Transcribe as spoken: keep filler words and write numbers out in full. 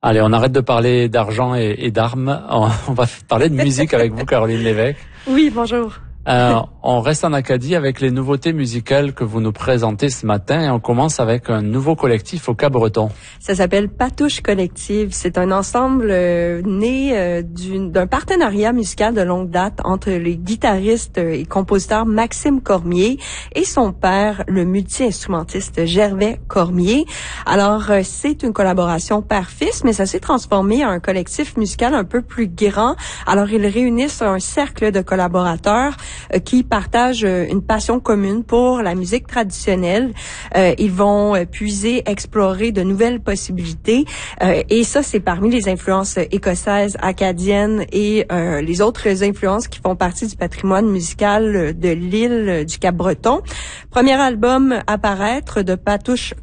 Allez, on arrête de parler d'argent et, et d'armes. On, on va parler de musique avec vous, Caroline Lévesque. Oui, bonjour. Euh, on reste en Acadie avec les nouveautés musicales que vous nous présentez ce matin et on commence avec un nouveau collectif au Cap-Breton. Ça s'appelle Patouche Collective. C'est un ensemble euh, né euh, d'une, d'un partenariat musical de longue date entre les guitaristes et compositeurs Maxime Cormier et son père, le multi-instrumentiste Gervais Cormier. Alors, euh, c'est une collaboration père-fils, mais ça s'est transformé en un collectif musical un peu plus grand. Alors, ils réunissent un cercle de collaborateurs qui partagent une passion commune pour la musique traditionnelle. Euh, ils vont puiser, explorer de nouvelles possibilités. Euh, et ça, c'est parmi les influences écossaises, acadiennes et euh, les autres influences qui font partie du patrimoine musical de l'île du Cap-Breton. Premier album à paraître de Patouche